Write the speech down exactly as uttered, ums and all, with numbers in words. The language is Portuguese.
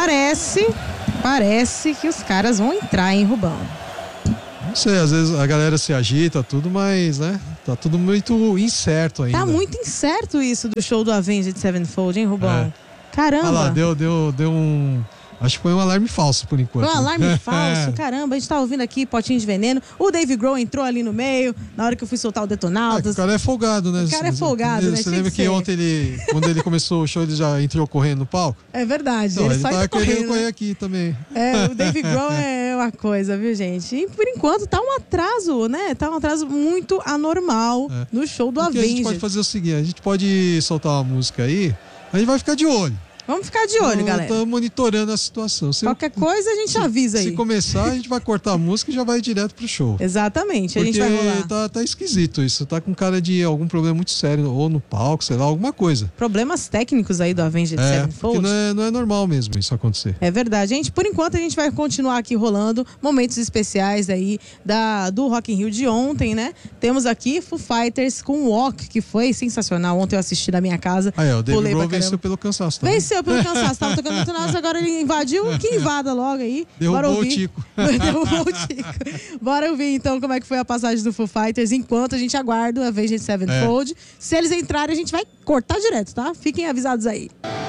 parece, parece que os caras vão entrar, hein, Rubão? Não sei, às vezes a galera se agita, tudo, mas, né? Tá tudo muito incerto ainda. Tá muito incerto isso do show do Avenged Sevenfold, hein, Rubão? É. Caramba. Olha lá, deu, deu, deu um... Acho que foi um alarme falso, por enquanto. Foi um alarme falso, caramba. A gente tá ouvindo aqui Potinho de Veneno. O Dave Grohl entrou ali no meio, na hora que eu fui soltar o Detonautas. É, o cara é folgado, né? O cara é folgado, né? Você Tinha lembra que que ser. ontem, ele, quando ele começou o show, ele já entrou correndo no palco? É verdade, Então, ele, ele só tava entra querendo correndo, correr né? aqui também. É, o Dave Grohl é uma coisa, viu, gente? E por enquanto tá um atraso, né? Tá um atraso muito anormal É. no show do O que a gente pode Avenged. fazer é o seguinte, a gente pode soltar uma música aí, a gente vai ficar de olho. Vamos ficar de olho, Eu galera. tô monitorando a situação. Se, Qualquer coisa a gente se, avisa aí. Se começar, a gente vai cortar a música e já vai direto pro show. Exatamente, a Porque gente vai rolar. tá, tá esquisito isso. Tá com cara de algum problema muito sério, ou no palco, sei lá, alguma coisa. Problemas técnicos aí do Avenged É, Sevenfold. porque não é, não é normal mesmo isso acontecer. É verdade, gente. Por enquanto a gente vai continuar aqui rolando momentos especiais aí da, do Rock in Rio de ontem, né? Temos aqui Foo Fighters com Walk, que foi sensacional. Ontem eu assisti na minha casa. Ah, é, o Dave pulei pra Grohl caramba. venceu pelo cansaço também. Venceu pelo cansaço, tava tocando muito nada, agora ele invadiu, que invada logo aí. Derrubou Bora o ouvir. Tico. Derrubou o Tico. Bora ouvir então como é que foi a passagem do Foo Fighters, enquanto a gente aguarda a Avenged Sevenfold. É. Se eles entrarem, a gente vai cortar direto, tá? Fiquem avisados aí.